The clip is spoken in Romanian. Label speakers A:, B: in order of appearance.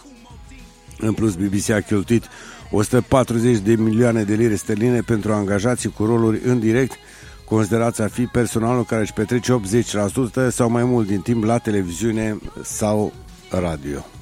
A: În plus, BBC a cheltuit 140 de milioane de lire sterline pentru angajații cu roluri în direct, considerați a fi personalul care își petrece 80% sau mai mult din timp la televiziune sau radio.